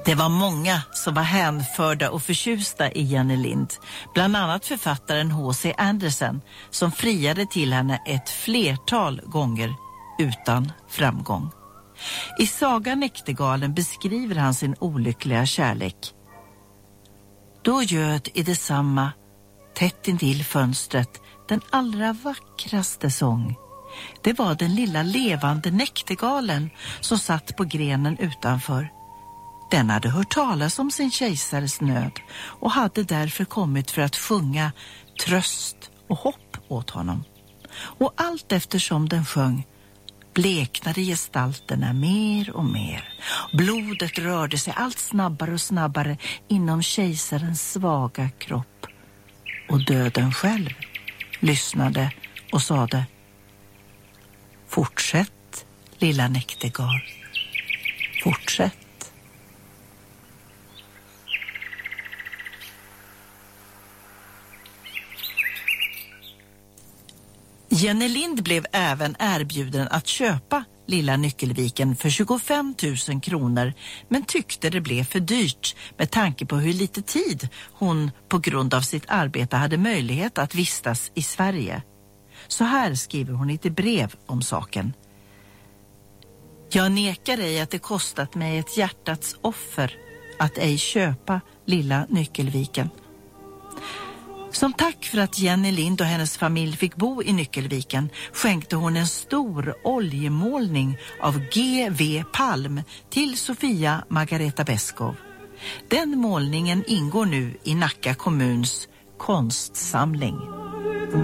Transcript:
Det var många som var hänförda och förtjusta i Jenny Lind, bland annat författaren H.C. Andersen som friade till henne ett flertal gånger utan framgång. I sagan Näktergalen beskriver han sin olyckliga kärlek. Då göd i detsamma, tätt intill fönstret, den allra vackraste sång. Det var den lilla levande näktergalen som satt på grenen utanför. Den hade hört talas om sin kejsares nöd och hade därför kommit för att sjunga tröst och hopp åt honom. Och allt eftersom den sjöng bleknade gestalterna mer och mer. Blodet rörde sig allt snabbare och snabbare inom kejsarens svaga kropp. Och döden själv lyssnade och sade: fortsätt, lilla näktergal, fortsätt. Jenny Lind blev även erbjuden att köpa lilla Nyckelviken för 25 000 kronor, men tyckte det blev för dyrt med tanke på hur lite tid hon på grund av sitt arbete hade möjlighet att vistas i Sverige. Så här skriver hon i ett brev om saken. Jag nekar ej att det kostat mig ett hjärtats offer att ej köpa lilla Nyckelviken. Som tack för att Jenny Lind och hennes familj fick bo i Nyckelviken skänkte hon en stor oljemålning av G.V. Palm till Sofia Margareta Beskow. Den målningen ingår nu i Nacka kommuns konstsamling.